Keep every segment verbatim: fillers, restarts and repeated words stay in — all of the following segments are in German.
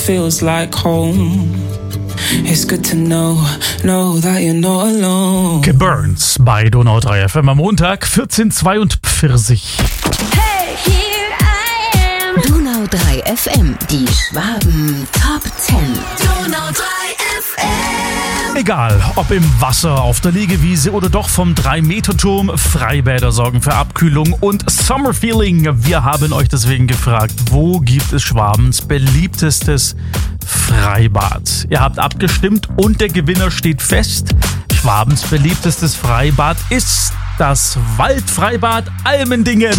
feels like home. It's good to know, know that you're not alone. Geburns bei Donau drei F M am Montag, vierzehn Uhr zweiundvierzig. Hey, here I am. Donau drei F M, die Schwaben Top zehn. Donau drei F M. Egal, ob im Wasser, auf der Liegewiese oder doch vom drei Meter Turm, Freibäder sorgen für Abkühlung und Summerfeeling. Wir haben euch deswegen gefragt, wo gibt es Schwabens beliebtestes Freibad? Ihr habt abgestimmt und der Gewinner steht fest. Schwabens beliebtestes Freibad ist das Waldfreibad Almendingen.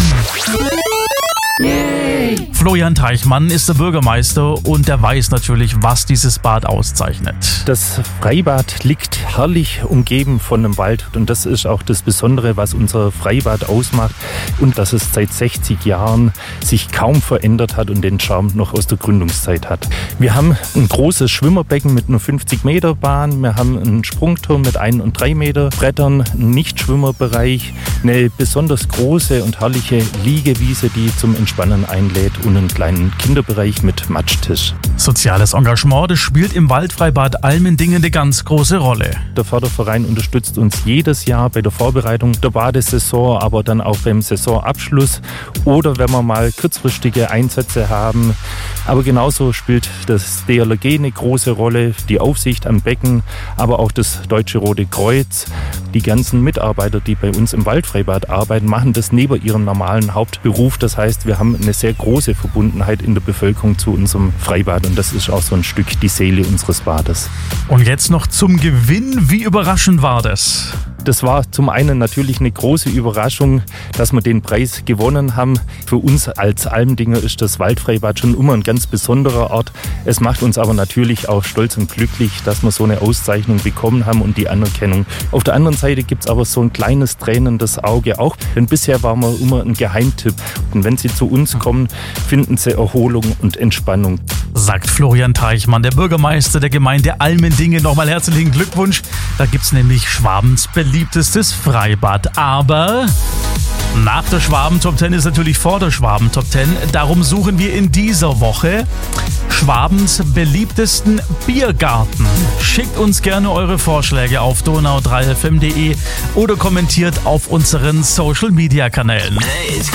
Yay. Florian Teichmann ist der Bürgermeister und der weiß natürlich, was dieses Bad auszeichnet. Das Freibad liegt herrlich umgeben von einem Wald und das ist auch das Besondere, was unser Freibad ausmacht und dass es seit sechzig Jahren sich kaum verändert hat und den Charme noch aus der Gründungszeit hat. Wir haben ein großes Schwimmerbecken mit einer fünfzig Meter Bahn, wir haben einen Sprungturm mit ein- und drei Meter Brettern, einen Nichtschwimmerbereich, eine besonders große und herrliche Liegewiese, die zum Entspannen einlädt und einen kleinen Kinderbereich mit Matschtisch. Soziales Engagement, das spielt im Waldfreibad Almendingen eine ganz große Rolle. Der Förderverein unterstützt uns jedes Jahr bei der Vorbereitung der Badesaison, aber dann auch beim Saisonabschluss oder wenn wir mal kurzfristige Einsätze haben. Aber genauso spielt das D L R G eine große Rolle, die Aufsicht am Becken, aber auch das Deutsche Rote Kreuz. Die ganzen Mitarbeiter, die bei uns im Waldfreibad arbeiten, machen das neben ihrem normalen Hauptberuf. Das heißt, wir haben eine sehr große Verbundenheit in der Bevölkerung zu unserem Freibad und das ist auch so ein Stück die Seele unseres Bades. Und jetzt noch zum Gewinn. Wie überraschend war das? Das war zum einen natürlich eine große Überraschung, dass wir den Preis gewonnen haben. Für uns als Almendinger ist das Waldfreibad schon immer ein ganz besonderer Ort. Es macht uns aber natürlich auch stolz und glücklich, dass wir so eine Auszeichnung bekommen haben und die Anerkennung. Auf der anderen Seite gibt es aber so ein kleines tränendes Auge auch, denn bisher waren wir immer ein Geheimtipp. Und wenn Sie zu uns kommen, finden Sie Erholung und Entspannung. Sagt Florian Teichmann, der Bürgermeister der Gemeinde Almendingen. Nochmal herzlichen Glückwunsch. Da gibt es nämlich Schwabens beliebtestes Freibad. Aber nach der Schwaben Top zehn ist natürlich vor der Schwaben Top zehn. Darum suchen wir in dieser Woche Schwabens beliebtesten Biergarten. Schickt uns gerne eure Vorschläge auf donau drei f m punkt d e oder kommentiert auf unseren Social Media Kanälen.